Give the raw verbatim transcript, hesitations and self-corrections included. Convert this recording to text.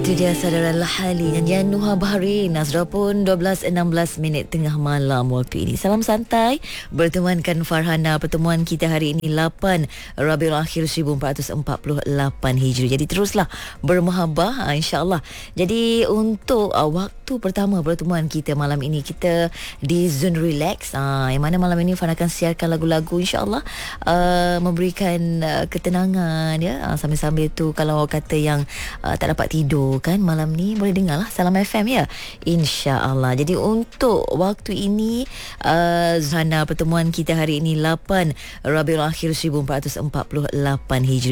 Itu dia saudara Lahali nyanyian Nuha Bahari. Nazra pun dua belas enam belas minit tengah malam waktu ini. Salam santai bertemankan Farhana. Pertemuan kita hari ini lapan Rabiul Akhir seribu empat ratus empat puluh lapan Hijri. Jadi teruslah bermuhabah insya-Allah. Jadi untuk uh, waktu pertama pertemuan kita malam ini, kita di Zone Relax, uh, yang mana malam ini Farhana akan siarkan lagu-lagu insya-Allah uh, memberikan uh, ketenangan ya. Uh, sambil-sambil tu kalau kata yang uh, tak dapat tidur kan malam ni, boleh dengarlah Salam F M ya, insya-Allah. Jadi untuk waktu ini uh, Zana, pertemuan kita hari ini lapan Rabiul Akhir seribu empat ratus empat puluh lapan Hijri.